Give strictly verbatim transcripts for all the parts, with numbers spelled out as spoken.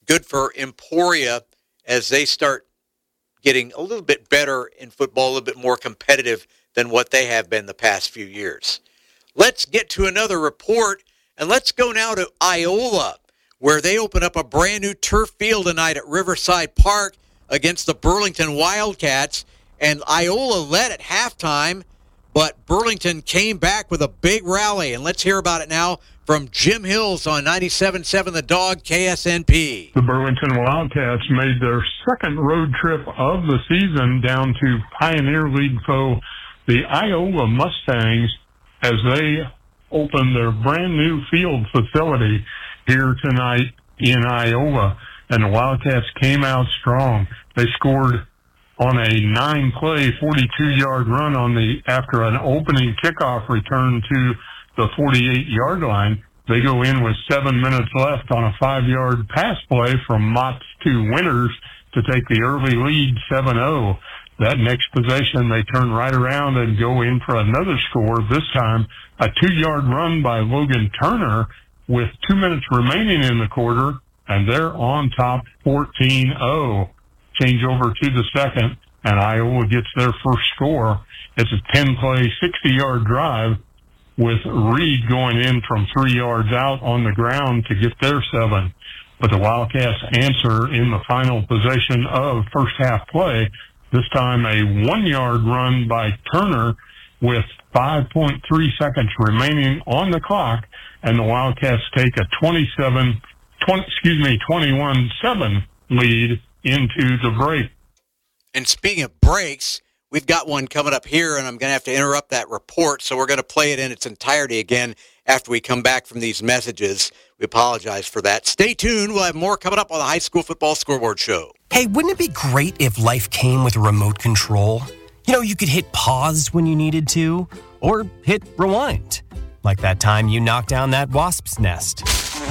good for Emporia as they start getting a little bit better in football, a little bit more competitive than what they have been the past few years. Let's get to another report, and let's go now to Iola, where they open up a brand new turf field tonight at Riverside Park against the Burlington Wildcats. And Iola led at halftime, but Burlington came back with a big rally. And let's hear about it now from Jim Hills on ninety-seven point seven The Dog K S N P. The Burlington Wildcats made their second road trip of the season down to Pioneer League foe, the Iola Mustangs, as they open their brand new field facility here tonight in Iola. And the Wildcats came out strong. They scored on a nine-play, forty-two-yard run on the after an opening kickoff return to the forty-eight-yard line. They go in with seven minutes left on a five-yard pass play from Mott's to Winters to take the early lead seven oh. That next possession, they turn right around and go in for another score, this time a two-yard run by Logan Turner with two minutes remaining in the quarter, and they're on top fourteen oh. Change over to the second, and Iowa gets their first score. It's a ten-play, sixty-yard drive with Reed going in from three yards out on the ground to get their seven. But the Wildcats answer in the final possession of first half play, this time a one-yard run by Turner with five point three seconds remaining on the clock, and the Wildcats take a twenty-seven, twenty, excuse me, twenty-one seven lead into the break. And speaking of breaks, we've got one coming up here, and I'm going to have to interrupt that report, so we're going to play it in its entirety again after we come back from these messages. We apologize for that. Stay tuned. We'll have more coming up on the High School Football Scoreboard Show. Hey, wouldn't it be great if life came with a remote control? You know, you could hit pause when you needed to, or hit rewind. Like that time you knocked down that wasp's nest.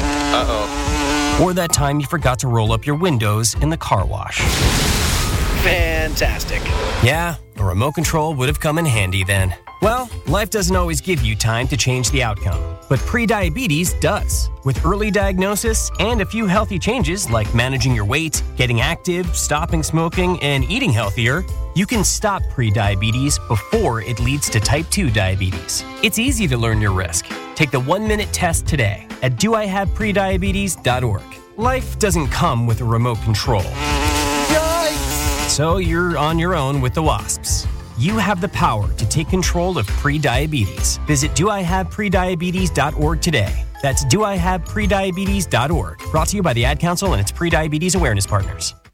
Uh-oh. Or that time you forgot to roll up your windows in the car wash. Fantastic. Yeah, a remote control would have come in handy then. Well, life doesn't always give you time to change the outcome, but prediabetes does. With early diagnosis and a few healthy changes like managing your weight, getting active, stopping smoking, and eating healthier, you can stop prediabetes before it leads to type two diabetes. It's easy to learn your risk. Take the one-minute test today at do I have prediabetes dot org. Life doesn't come with a remote control. Yikes! So you're on your own with the wasps. You have the power to take control of prediabetes. Visit do I have prediabetes dot org today. That's do I have prediabetes dot org. Brought to you by the Ad Council and its Prediabetes Awareness Partners.